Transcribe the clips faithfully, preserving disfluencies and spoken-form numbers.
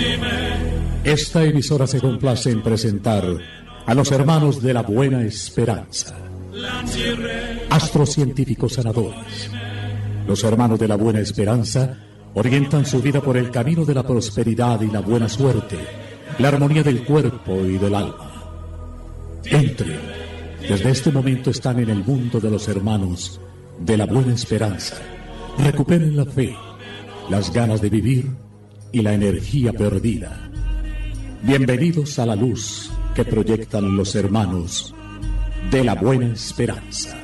Esta emisora se complace en presentar a los hermanos de la Buena Esperanza, astrocientíficos sanadores. Los hermanos de la Buena Esperanza orientan su vida por el camino de la prosperidad y la buena suerte, la armonía del cuerpo y del alma. Entren, desde este momento están en el mundo de los hermanos de la Buena Esperanza. Recuperen la fe, las ganas de vivir y la energía perdida. Bienvenidos a la luz que proyectan los hermanos de la Buena Esperanza.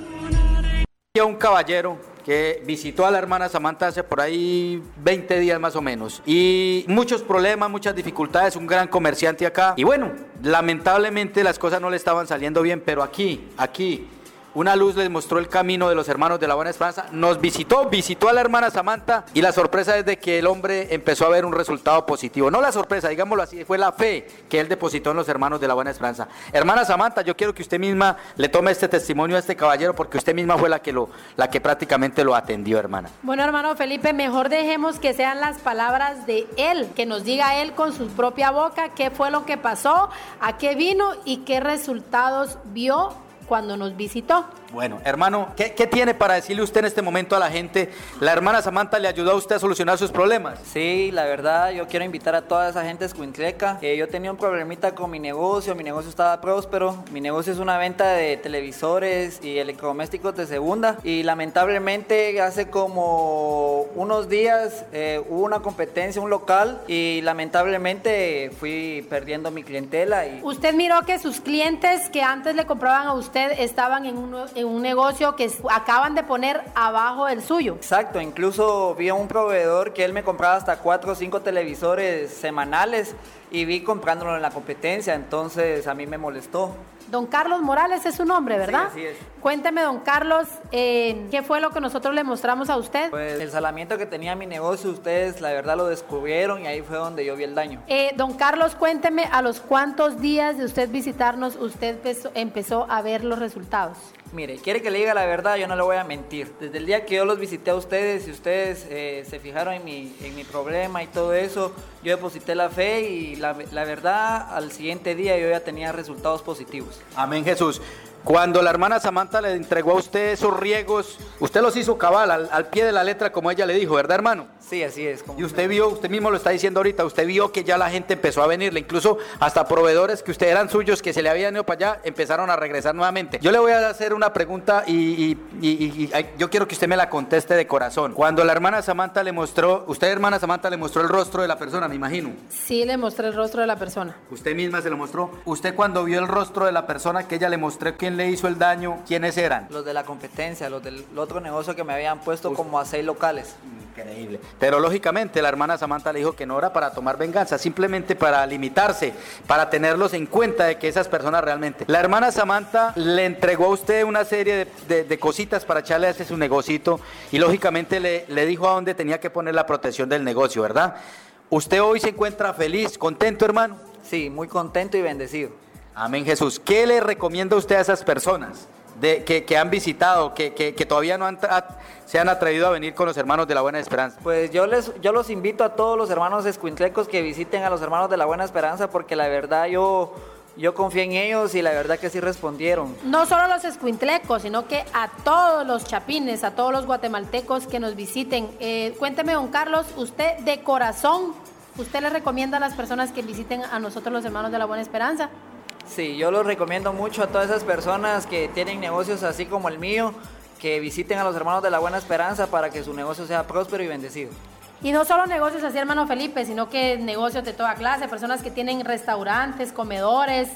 Un caballero que visitó a la hermana Samantha hace por ahí veinte días más o menos, y muchos problemas, muchas dificultades, un gran comerciante acá, y bueno, lamentablemente las cosas no le estaban saliendo bien, pero aquí, aquí una luz les mostró el camino de los hermanos de la Buena Esperanza, nos visitó, visitó a la hermana Samantha, y la sorpresa es de que el hombre empezó a ver un resultado positivo. No la sorpresa, digámoslo así, fue la fe que él depositó en los hermanos de la Buena Esperanza. Hermana Samantha, yo quiero que usted misma le tome este testimonio a este caballero, porque usted misma fue la que lo, la que prácticamente lo atendió, hermana. Bueno, hermano Felipe, mejor dejemos que sean las palabras de él, que nos diga él con su propia boca qué fue lo que pasó, a qué vino y qué resultados vio cuando nos visitó. Bueno, hermano, ¿qué, ¿qué tiene para decirle usted en este momento a la gente? ¿La hermana Samantha le ayudó a usted a solucionar sus problemas? Sí, la verdad, yo quiero invitar a toda esa gente escuintleca. Eh, yo tenía un problemita con mi negocio, mi negocio estaba próspero. Mi negocio es una venta de televisores y electrodomésticos de segunda. Y lamentablemente hace como unos días eh, hubo una competencia, un local, y lamentablemente fui perdiendo mi clientela. Y... Usted miró que sus clientes que antes le compraban a usted estaban en un, en un negocio que acaban de poner abajo del suyo. Exacto, incluso vi a un proveedor que él me compraba hasta cuatro o cinco televisores semanales y vi comprándolo en la competencia, entonces a mí me molestó. Don Carlos Morales es su nombre, ¿verdad? Sí, así es. Cuénteme, don Carlos, eh, ¿qué fue lo que nosotros le mostramos a usted? Pues el salamiento que tenía mi negocio, ustedes la verdad lo descubrieron y ahí fue donde yo vi el daño. Eh, don Carlos, cuénteme, ¿a los cuántos días de usted visitarnos usted empezó, empezó a ver los resultados? Mire, quiere que le diga la verdad, yo no le voy a mentir. Desde el día que yo los visité a ustedes y ustedes eh, se fijaron en mi, en mi problema y todo eso, yo deposité la fe y la, la verdad, al siguiente día yo ya tenía resultados positivos. Amén, Jesús. Cuando la hermana Samantha le entregó a usted esos riegos, usted los hizo cabal, al, al pie de la letra, como ella le dijo, ¿verdad, hermano? Sí, así es. Y usted vio, usted mismo lo está diciendo ahorita, usted vio que ya la gente empezó a venirle, incluso hasta proveedores que usted eran suyos, que se le habían ido para allá, empezaron a regresar nuevamente. Yo le voy a hacer una pregunta y, y, y, y, y yo quiero que usted me la conteste de corazón. Cuando la hermana Samantha le mostró, usted, hermana Samantha, le mostró el rostro de la persona, me imagino. Sí, le mostré el rostro de la persona. Usted misma se lo mostró. Usted cuando vio el rostro de la persona que ella le mostró quién le hizo el daño, ¿quiénes eran? Los de la competencia, los del otro negocio que me habían puesto como a seis locales. Increíble. Pero lógicamente la hermana Samantha le dijo que no era para tomar venganza, simplemente para limitarse, para tenerlos en cuenta de que esas personas realmente. La hermana Samantha le entregó a usted una serie de, de, de cositas para echarle a ese su negocito y lógicamente le, le dijo a dónde tenía que poner la protección del negocio, ¿verdad? ¿Usted hoy se encuentra feliz, contento, hermano? Sí, muy contento y bendecido. Amén, Jesús. ¿Qué le recomienda usted a esas personas de, que, que han visitado, que, que, que todavía no han se han atrevido a venir con los hermanos de la Buena Esperanza? Pues yo les yo los invito a todos los hermanos escuintlecos que visiten a los hermanos de la Buena Esperanza, porque la verdad yo, yo confié en ellos y la verdad que sí respondieron. No solo los escuintlecos, sino que a todos los chapines, a todos los guatemaltecos que nos visiten. Eh, cuénteme, don Carlos, usted de corazón, ¿usted le recomienda a las personas que visiten a nosotros los hermanos de la Buena Esperanza? Sí, yo los recomiendo mucho a todas esas personas que tienen negocios así como el mío, que visiten a los hermanos de la Buena Esperanza para que su negocio sea próspero y bendecido. Y no solo negocios así, hermano Felipe, sino que negocios de toda clase, personas que tienen restaurantes, comedores,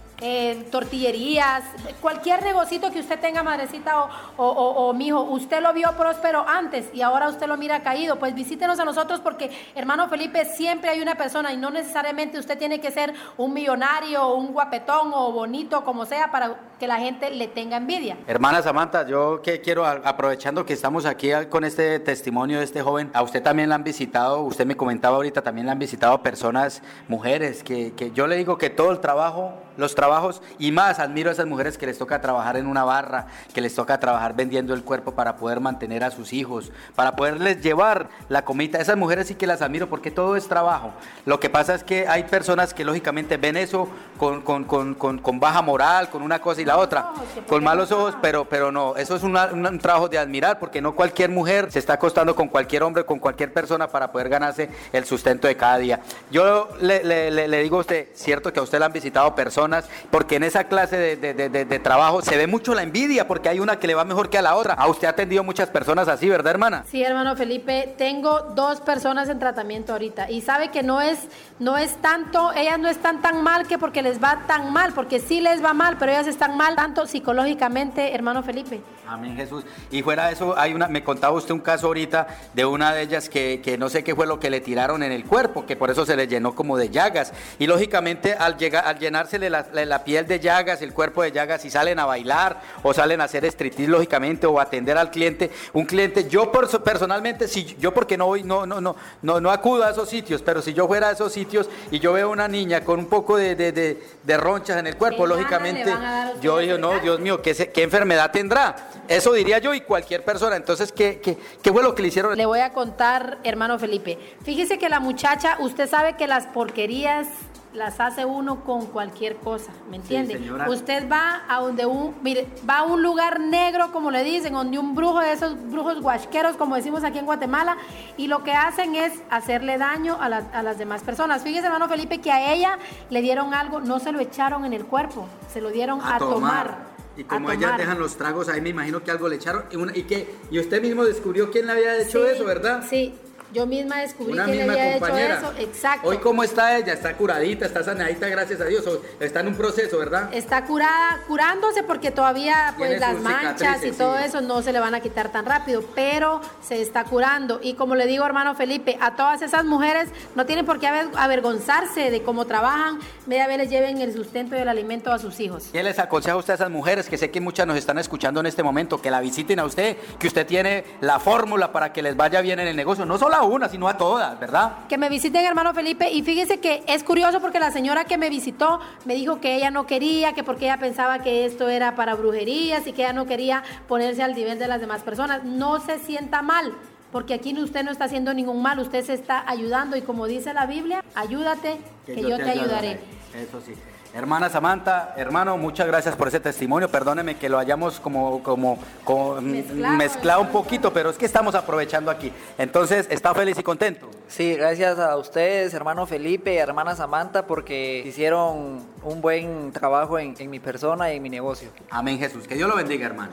eh, tortillerías, cualquier negocito que usted tenga, madrecita o, o, o, o mijo, usted lo vio próspero antes y ahora usted lo mira caído, pues visítenos a nosotros, porque, hermano Felipe, siempre hay una persona y no necesariamente usted tiene que ser un millonario o un guapetón o bonito, como sea, para que la gente le tenga envidia. Hermana Samantha, yo que quiero, aprovechando que estamos aquí con este testimonio de este joven, a usted también la han visitado, usted me comentaba ahorita, también la han visitado personas, mujeres, que, que yo le digo que todo el trabajo, los trabajos, y más admiro a esas mujeres que les toca trabajar en una barra, que les toca trabajar vendiendo el cuerpo para poder mantener a sus hijos, para poderles llevar la comida. Esas mujeres sí que las admiro porque todo es trabajo. Lo que pasa es que hay personas que lógicamente ven eso con, con, con, con, con baja moral, con una cosa y la otra, con malos ojos, pero, pero no, eso es una, un, un trabajo de admirar, porque no cualquier mujer se está acostando con cualquier hombre, con cualquier persona para poder ganarse el sustento de cada día. Yo le, le, le, le digo a usted, cierto que a usted le han visitado personas, porque en esa clase de, de, de, de, de trabajo se ve mucho la envidia, porque hay una que le va mejor que a la otra. A usted ha atendido muchas personas así, ¿verdad, hermana? Sí, hermano Felipe, tengo dos personas en tratamiento ahorita, y sabe que no es, no es tanto, ellas no están tan mal que porque les va tan mal, porque sí les va mal, pero ellas están mal tanto psicológicamente, hermano Felipe. Amén, Jesús. Y fuera de eso, hay una, me contaba usted un caso ahorita de una de ellas que, que no sé qué fue lo que le tiraron en el cuerpo, que por eso se le llenó como de llagas. Y lógicamente al, llegar, al llenársele la, la, la piel de llagas, el cuerpo de llagas, y salen a bailar o salen a hacer striptease, lógicamente, o atender al cliente, un cliente, yo por, personalmente, si yo porque no voy, no, no, no, no, no acudo a esos sitios, pero si yo fuera a esos sitios y yo veo una niña con un poco de, de, de, de ronchas en el cuerpo, lógicamente, yo digo, no, Dios mío, ¿qué, se, ¿qué enfermedad tendrá? Eso diría yo y cualquier persona. Entonces, ¿qué, qué, qué fue lo que le hicieron? Le voy a contar, hermano Felipe. Fíjese que la muchacha, usted sabe que las porquerías las hace uno con cualquier cosa, ¿me entiende? Sí, usted va a donde un, mire, va a un lugar negro, como le dicen, donde un brujo de esos brujos guasqueros, como decimos aquí en Guatemala, y lo que hacen es hacerle daño a, la, a las demás personas. Fíjese, hermano Felipe, que a ella le dieron algo, no se lo echaron en el cuerpo, se lo dieron a, a tomar. tomar. Y como ellas dejan los tragos, ahí me imagino que algo le echaron. Y, una, y, que, y usted mismo descubrió quién le había hecho sí, eso, ¿verdad? Sí. Yo misma descubrí Una que misma le había compañera. hecho eso, exacto. Hoy, ¿cómo está ella? Está curadita, está sanadita, gracias a Dios. Está en un proceso, ¿verdad? Está curada, curándose porque todavía pues las manchas y todo sí. eso no se le van a quitar tan rápido, pero se está curando. Y como le digo, hermano Felipe, a todas esas mujeres no tienen por qué avergonzarse de cómo trabajan, media vez les lleven el sustento y el alimento a sus hijos. ¿Qué les aconseja usted a esas mujeres, que sé que muchas nos están escuchando en este momento, que la visiten a usted, que usted tiene la fórmula para que les vaya bien en el negocio? No solo a una, sino a todas. ¿Verdad? Que me visiten, hermano Felipe, y fíjese que es curioso porque la señora que me visitó me dijo que ella no quería, que porque ella pensaba que esto era para brujerías y que ella no quería ponerse al nivel de las demás personas. No se sienta mal, porque aquí usted no está haciendo ningún mal, usted se está ayudando, y como dice la Biblia, ayúdate que, que yo, yo te, te ayudaré. ayudaré. Eso sí. Hermana Samantha, hermano, muchas gracias por ese testimonio. Perdóneme que lo hayamos como, como, como mezclado, mezclado un poquito, pero es que estamos aprovechando aquí. Entonces, ¿está feliz y contento? Sí, gracias a ustedes, hermano Felipe y hermana Samantha, porque hicieron un buen trabajo en, en mi persona y en mi negocio. Amén, Jesús. Que Dios lo bendiga, hermano.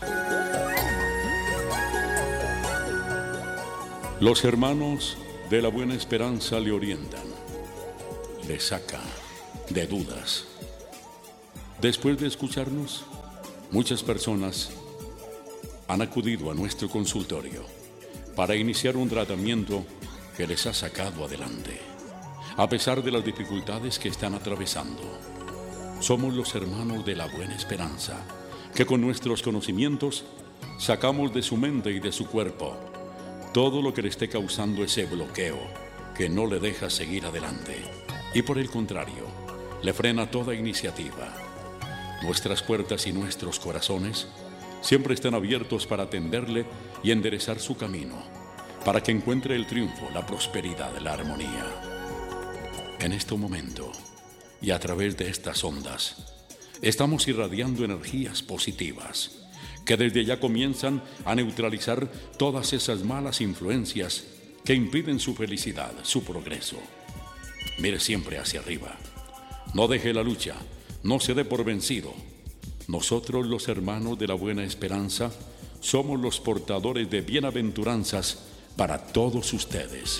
Los hermanos de la Buena Esperanza le orientan, le sacan de dudas. Después de escucharnos, muchas personas han acudido a nuestro consultorio para iniciar un tratamiento que les ha sacado adelante, a pesar de las dificultades que están atravesando. Somos los hermanos de la Buena Esperanza, que con nuestros conocimientos sacamos de su mente y de su cuerpo todo lo que le esté causando ese bloqueo que no le deja seguir adelante, y por el contrario, le frena toda iniciativa. Nuestras puertas y nuestros corazones siempre están abiertos para atenderle y enderezar su camino, para que encuentre el triunfo, la prosperidad, la armonía. En este momento, y a través de estas ondas, estamos irradiando energías positivas que desde ya comienzan a neutralizar todas esas malas influencias que impiden su felicidad, su progreso. Mire siempre hacia arriba. No deje la lucha, no se dé por vencido. Nosotros, los hermanos de la Buena Esperanza, somos los portadores de bienaventuranzas para todos ustedes.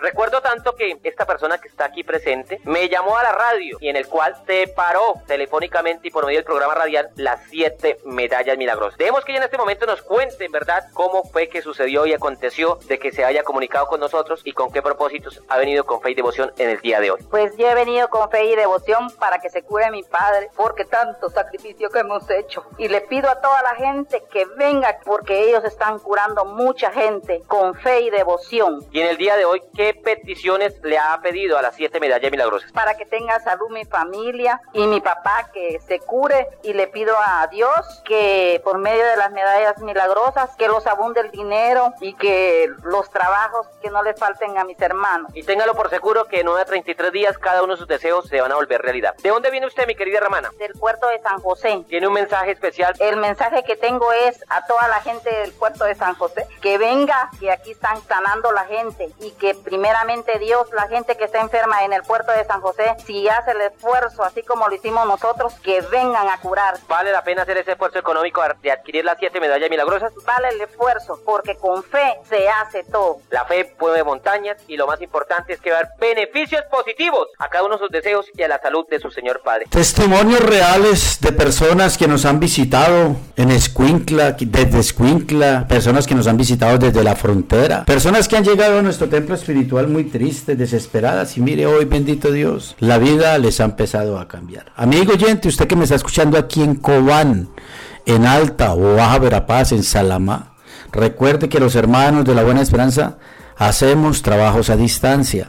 Recuerdo tanto que esta persona que está aquí presente me llamó a la radio y en el cual separó telefónicamente y por medio del programa radial las siete medallas milagrosas. Dejemos que ella en este momento nos cuente en verdad cómo fue que sucedió y aconteció de que se haya comunicado con nosotros y con qué propósitos ha venido con fe y devoción en el día de hoy. Pues yo he venido con fe y devoción para que se cure mi padre, porque tanto sacrificio que hemos hecho. Y le pido a toda la gente que venga, porque ellos están curando mucha gente con fe y devoción. Y en el día de hoy, ¿qué peticiones le ha pedido a las siete medallas milagrosas? Para que tenga salud mi familia y mi papá, que se cure, y le pido a Dios que por medio de las medallas milagrosas, que los abunde el dinero y que los trabajos que no le falten a mis hermanos. Y téngalo por seguro que en nueve a treinta y tres días cada uno de sus deseos se van a volver realidad. ¿De dónde viene usted, mi querida hermana? Del puerto de San José. ¿Tiene un mensaje especial? El mensaje que tengo es a toda la gente del puerto de San José, que venga, que aquí están sanando la gente, y que primeramente Dios, la gente que está enferma en el puerto de San José, si hace el esfuerzo así como lo hicimos nosotros, que vengan a curar. ¿Vale la pena hacer ese esfuerzo económico de adquirir las siete medallas milagrosas? Vale el esfuerzo, porque con fe se hace todo. La fe mueve montañas y lo más importante es que va a dar beneficios positivos a cada uno de sus deseos y a la salud de su Señor Padre. Testimonios reales de personas que nos han visitado en Escuintla, desde Escuintla, personas que nos han visitado desde la frontera, personas que han llegado a nuestro templo espiritual muy tristes, desesperadas, y mire, hoy, bendito Dios, la vida les ha empezado a cambiar. Amigo oyente, usted que me está escuchando aquí en Cobán, en Alta o Baja Verapaz, en Salamá, recuerde que los hermanos de la Buena Esperanza hacemos trabajos a distancia.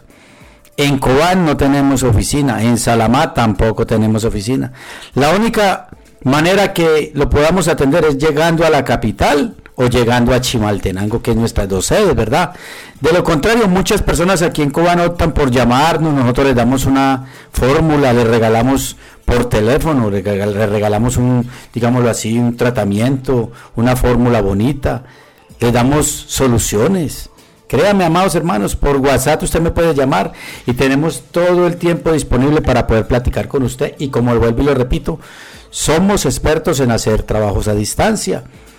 En Cobán no tenemos oficina, en Salamá tampoco tenemos oficina. La única manera que lo podamos atender es llegando a la capital o llegando a Chimaltenango, que es nuestras dos sedes, ¿verdad? De lo contrario, muchas personas aquí en Cobán optan por llamarnos, nosotros les damos una fórmula, les regalamos por teléfono, les regalamos un, digámoslo así, un tratamiento, una fórmula bonita, les damos soluciones. Créame, amados hermanos, por WhatsApp usted me puede llamar y tenemos todo el tiempo disponible para poder platicar con usted, y como vuelvo y lo repito, somos expertos en hacer trabajos a distancia.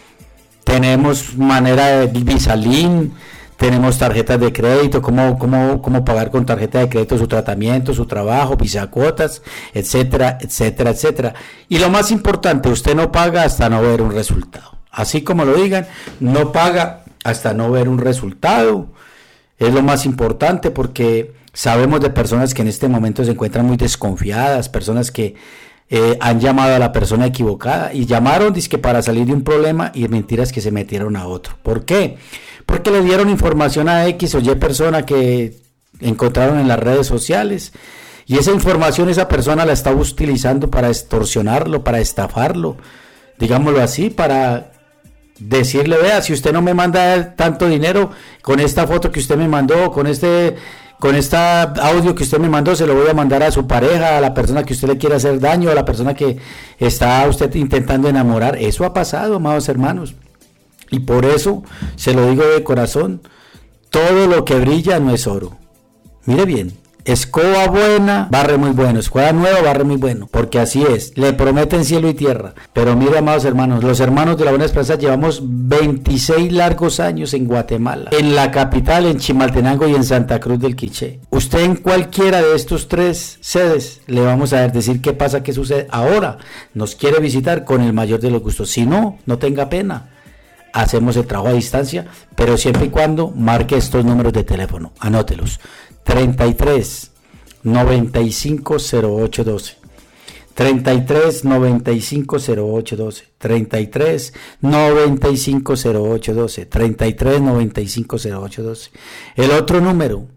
Tenemos manera de Visalín, tenemos tarjetas de crédito, cómo, cómo, cómo pagar con tarjeta de crédito su tratamiento, su trabajo, Visacuotas, etcétera, etcétera, etcétera. Y lo más importante, usted no paga hasta no ver un resultado. Así como lo digan, no paga hasta no ver un resultado. Es lo más importante, porque sabemos de personas que en este momento se encuentran muy desconfiadas, personas que eh, han llamado a la persona equivocada y llamaron dizque para salir de un problema, y mentiras que se metieron a otro. ¿Por qué? Porque le dieron información a X o Y persona que encontraron en las redes sociales, y esa información esa persona la está utilizando para extorsionarlo, para estafarlo, digámoslo así, para decirle, vea, si usted no me manda tanto dinero, con esta foto que usted me mandó, con este con este audio que usted me mandó, se lo voy a mandar a su pareja, a la persona que usted le quiere hacer daño, a la persona que está usted intentando enamorar. Eso ha pasado, amados hermanos, y por eso se lo digo de corazón, todo lo que brilla no es oro. Mire bien, escoba buena, barre muy bueno, escoba nueva, barre muy bueno, porque así es, le prometen cielo y tierra. Pero mire, amados hermanos, los hermanos de la Buena Esperanza llevamos veintiséis largos años en Guatemala, en la capital, en Chimaltenango y en Santa Cruz del Quiché. Usted en cualquiera de estos tres sedes le vamos a decir qué pasa, qué sucede. Ahora nos quiere visitar, con el mayor de los gustos. Si no, no tenga pena, hacemos el trabajo a distancia, pero siempre y cuando marque estos números de teléfono, anótelos: treinta y tres, noventa y cinco, cero ocho doce, treinta y tres, noventa y cinco, cero ocho doce, treinta y tres, noventa y cinco, cero ocho doce, treinta y tres, noventa y cinco, cero ocho doce. El otro número,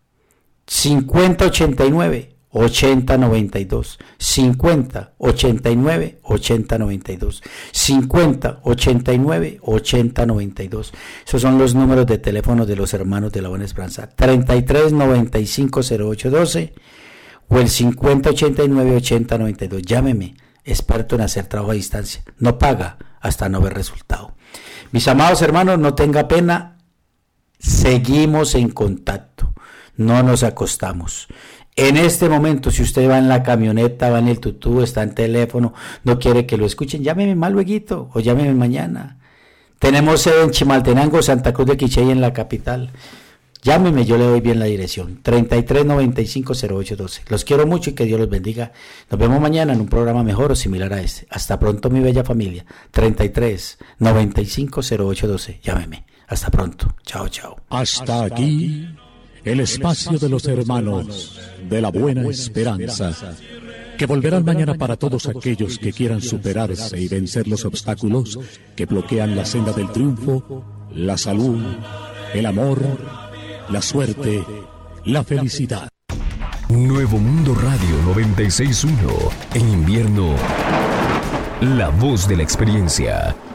cincuenta, ochenta y nueve, ochenta, noventa y dos, cincuenta, ochenta y nueve, ochenta, noventa y dos, cincuenta, ochenta y nueve, ochenta, noventa y dos. Esos son los números de teléfono de los hermanos de la Buena Esperanza: treinta y tres, noventa y cinco, cero ocho doce o el cincuenta, ochenta y nueve, ochenta, noventa y dos. Llámeme, experto en hacer trabajo a distancia. No paga hasta no ver resultado. Mis amados hermanos, no tenga pena, seguimos en contacto, no nos acostamos. En este momento, si usted va en la camioneta, va en el tutú, está en teléfono, no quiere que lo escuchen, llámeme más lueguito o llámeme mañana. Tenemos sede en Chimaltenango, Santa Cruz de Quiché y en la capital. Llámeme, yo le doy bien la dirección. treinta y tres noventa y cinco cero ocho doce. Los quiero mucho y que Dios los bendiga. Nos vemos mañana en un programa mejor o similar a este. Hasta pronto, mi bella familia. treinta y tres noventa y cinco cero ocho doce. Llámeme. Hasta pronto. Chao, chao. Hasta aquí el espacio de los hermanos de la Buena Esperanza, que volverán mañana para todos aquellos que quieran superarse y vencer los obstáculos que bloquean la senda del triunfo, la salud, el amor, la suerte, la felicidad. Nuevo Mundo Radio noventa y seis punto uno. En invierno, la voz de la experiencia.